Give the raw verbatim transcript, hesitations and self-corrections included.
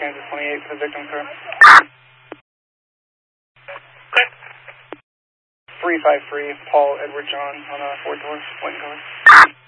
Kansas twenty-eight for the victim, sir. three five three, Paul Edward John on a four door, white color.